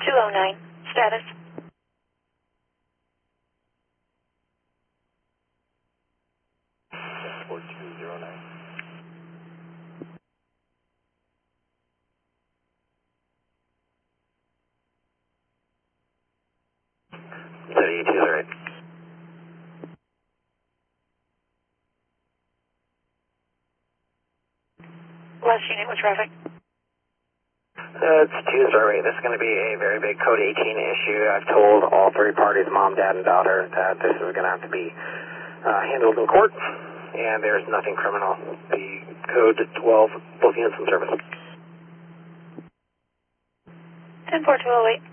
209. Status. Transport 209. City 208. Last unit with traffic. It's 208. This is going to be a very big Code 18 issue. I've told all three parties, mom, dad, and daughter, that this is going to have to be handled in court, and there's nothing criminal. The Code 12, both units in service. 10-4-208.